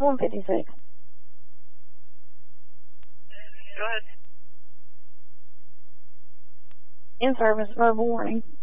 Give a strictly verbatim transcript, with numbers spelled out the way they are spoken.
one fifty-six. Go ahead. In service, verbal warning.